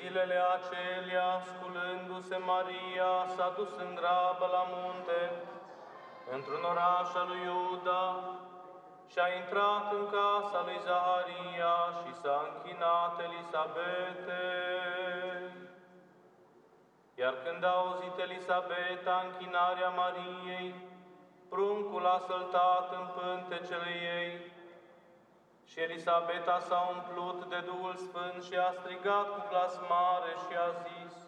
zilele acelea, sculându-se Maria, s-a dus în grabă la munte, într-un oraș al lui Iuda, și a intrat în casa lui Zaharia și s-a închinat Elisabetei. Iar când a auzit Elisabeta închinarea Mariei, pruncul a săltat în pântecele ei și Elisabeta s-a umplut de Duhul Sfânt și a strigat cu glas mare și a zis: